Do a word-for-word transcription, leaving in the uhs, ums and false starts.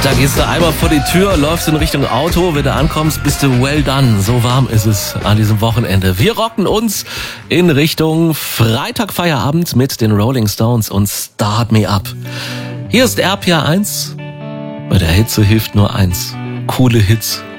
Da gehst du einmal vor die Tür, läufst in Richtung Auto, wenn du ankommst, bist du well done. So warm ist es an diesem Wochenende. Wir rocken uns in Richtung Freitagfeierabend mit den Rolling Stones und Start Me Up. Hier ist R P R eins. Bei der Hitze hilft nur eins. Coole Hits